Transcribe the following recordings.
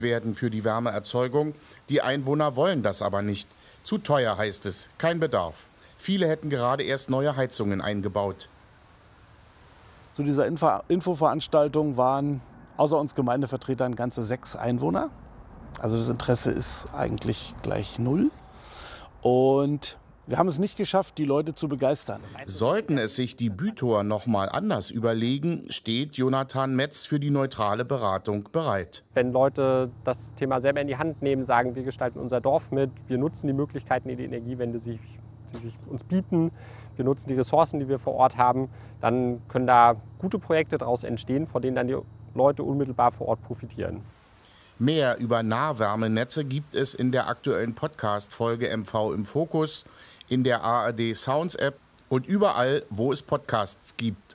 werden für die Wärmeerzeugung. Die Einwohner wollen das aber nicht. Zu teuer heißt es, kein Bedarf. Viele hätten gerade erst neue Heizungen eingebaut. Zu dieser Infoveranstaltung waren außer uns Gemeindevertretern ganze 6 Einwohner. Also das Interesse ist eigentlich gleich 0. Und wir haben es nicht geschafft, die Leute zu begeistern. Sollten es sich die Bütower noch mal anders überlegen, steht Jonathan Metz für die neutrale Beratung bereit. Wenn Leute das Thema selber in die Hand nehmen, sagen, wir gestalten unser Dorf mit, wir nutzen die Möglichkeiten, die die Energiewende die sich uns bieten, wir nutzen die Ressourcen, die wir vor Ort haben, dann können da gute Projekte daraus entstehen, von denen dann die Leute unmittelbar vor Ort profitieren. Mehr über Nahwärmenetze gibt es in der aktuellen Podcast-Folge MV im Fokus, in der ARD Sounds App und überall, wo es Podcasts gibt.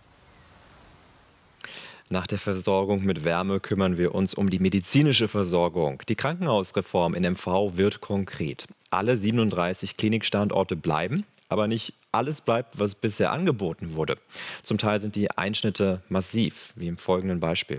Nach der Versorgung mit Wärme kümmern wir uns um die medizinische Versorgung. Die Krankenhausreform in MV wird konkret. Alle 37 Klinikstandorte bleiben, aber nicht alles bleibt, was bisher angeboten wurde. Zum Teil sind die Einschnitte massiv, wie im folgenden Beispiel.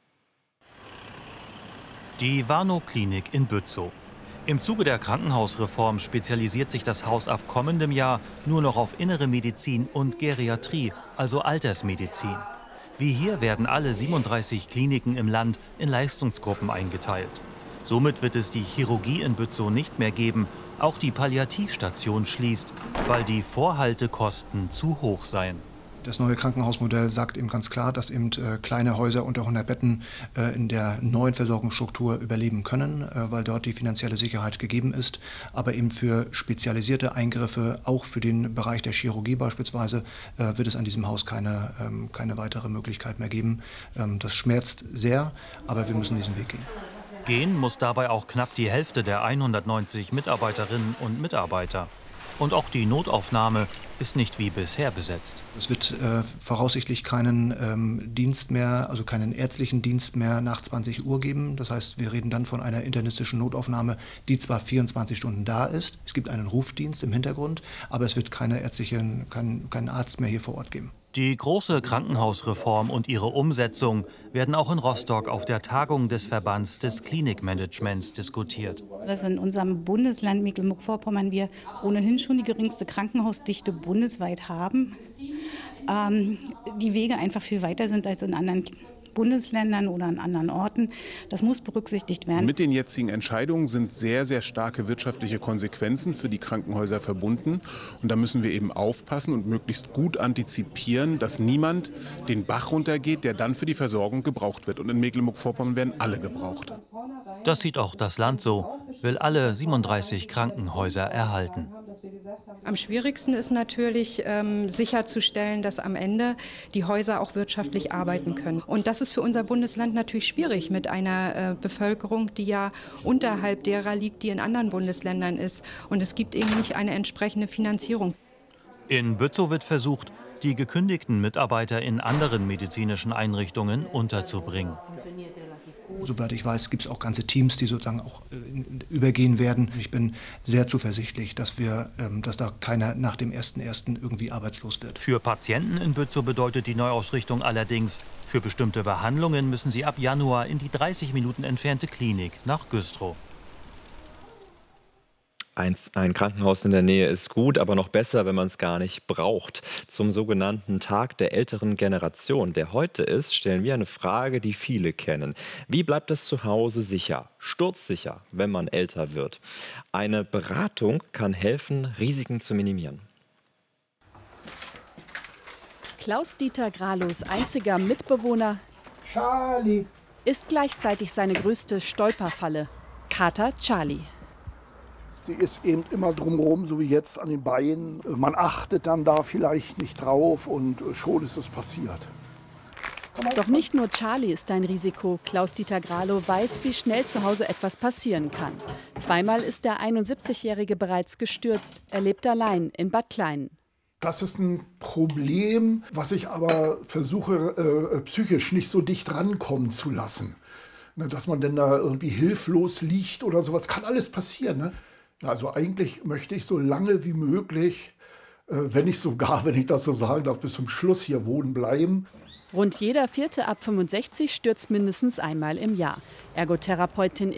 Die Warnow-Klinik in Bützow. Im Zuge der Krankenhausreform spezialisiert sich das Haus ab kommendem Jahr nur noch auf innere Medizin und Geriatrie, also Altersmedizin. Wie hier werden alle 37 Kliniken im Land in Leistungsgruppen eingeteilt. Somit wird es die Chirurgie in Bützow nicht mehr geben. Auch die Palliativstation schließt, weil die Vorhaltekosten zu hoch seien. Das neue Krankenhausmodell sagt eben ganz klar, dass eben kleine Häuser unter 100 Betten in der neuen Versorgungsstruktur überleben können, weil dort die finanzielle Sicherheit gegeben ist. Aber eben für spezialisierte Eingriffe, auch für den Bereich der Chirurgie beispielsweise, wird es an diesem Haus keine weitere Möglichkeit mehr geben. Das schmerzt sehr, aber wir müssen diesen Weg gehen. Gehen muss dabei auch knapp die Hälfte der 190 Mitarbeiterinnen und Mitarbeiter. Und auch die Notaufnahme ist nicht wie bisher besetzt. Es wird voraussichtlich keinen Dienst mehr, also keinen ärztlichen Dienst mehr nach 20 Uhr geben. Das heißt, wir reden dann von einer internistischen Notaufnahme, die zwar 24 Stunden da ist. Es gibt einen Rufdienst im Hintergrund, aber es wird keinen Arzt mehr hier vor Ort geben. Die große Krankenhausreform und ihre Umsetzung werden auch in Rostock auf der Tagung des Verbands des Klinikmanagements diskutiert. Dass in unserem Bundesland Mecklenburg-Vorpommern wir ohnehin schon die geringste Krankenhausdichte bundesweit haben. Die Wege einfach viel weiter sind als in anderen Bundesländern oder an anderen Orten. Das muss berücksichtigt werden. Mit den jetzigen Entscheidungen sind sehr, sehr starke wirtschaftliche Konsequenzen für die Krankenhäuser verbunden. Und da müssen wir eben aufpassen und möglichst gut antizipieren, dass niemand den Bach runtergeht, der dann für die Versorgung gebraucht wird. Und in Mecklenburg-Vorpommern werden alle gebraucht. Das sieht auch das Land so, will alle 37 Krankenhäuser erhalten. Am schwierigsten ist natürlich sicherzustellen, dass am Ende die Häuser auch wirtschaftlich arbeiten können. Und das ist für unser Bundesland natürlich schwierig mit einer Bevölkerung, die ja unterhalb derer liegt, die in anderen Bundesländern ist. Und es gibt eben nicht eine entsprechende Finanzierung. In Bützow wird versucht, die gekündigten Mitarbeiter in anderen medizinischen Einrichtungen unterzubringen. Soweit ich weiß, gibt es auch ganze Teams, die sozusagen auch übergehen werden. Ich bin sehr zuversichtlich, dass da keiner nach dem 1.1. irgendwie arbeitslos wird. Für Patienten in Bützow bedeutet die Neuausrichtung allerdings, für bestimmte Behandlungen müssen sie ab Januar in die 30 Minuten entfernte Klinik nach Güstrow. Ein Krankenhaus in der Nähe ist gut, aber noch besser, wenn man es gar nicht braucht. Zum sogenannten Tag der älteren Generation, der heute ist, stellen wir eine Frage, die viele kennen. Wie bleibt das Zuhause sicher, sturzsicher, wenn man älter wird? Eine Beratung kann helfen, Risiken zu minimieren. Klaus-Dieter Gralos einziger Mitbewohner Charlie ist gleichzeitig seine größte Stolperfalle. Kater Charlie. Die ist eben immer drumherum, so wie jetzt an den Beinen. Man achtet dann da vielleicht nicht drauf und schon ist es passiert. Doch nicht nur Charlie ist ein Risiko. Klaus-Dieter Gralo weiß, wie schnell zu Hause etwas passieren kann. Zweimal ist der 71-Jährige bereits gestürzt. Er lebt allein in Bad Kleinen. Das ist ein Problem, was ich aber versuche, psychisch nicht so dicht rankommen zu lassen. Dass man denn da irgendwie hilflos liegt oder sowas, kann alles passieren. Ne? Also eigentlich möchte ich so lange wie möglich, wenn ich das so sagen darf, bis zum Schluss hier wohnen bleiben. Rund jeder Vierte ab 65 stürzt mindestens einmal im Jahr. Ergotherapeutin